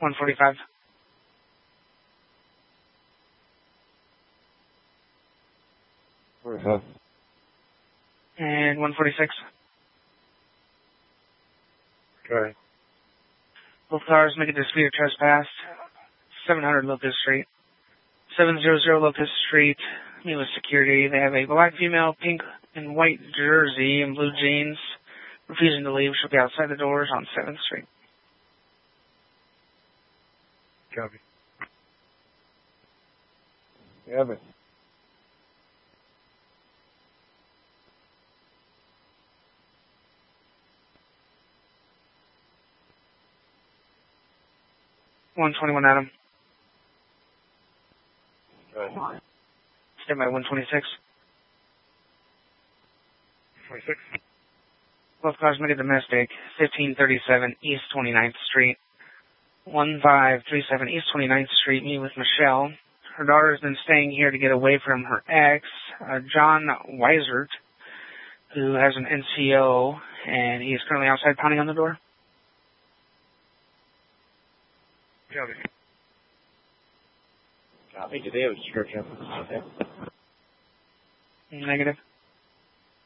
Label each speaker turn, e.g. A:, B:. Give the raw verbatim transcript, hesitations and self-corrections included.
A: one forty-five.
B: forty-five.
A: And one forty-six.
B: Okay.
A: Both cars make a dispute of trespass. seven hundred Locust Street. seven hundred Locust Street. Meet with security. They have a black female, pink and white jersey and blue jeans. Refusing to leave. She'll be outside the doors on seventh Street.
B: Copy. Copy.
A: one twenty-one Adam.
B: Right.
A: Stand by one twenty-six.
B: twenty-six.
A: Both cars make a domestic. fifteen thirty-seven East twenty-ninth Street. one five three seven East twenty-ninth Street. Meet with Michelle. Her daughter's been staying here to get away from her ex, uh, John Weisert, who has an N C O, and he's currently outside pounding on the door.
B: Copy. Copy. Do they have a description of this?
A: Negative.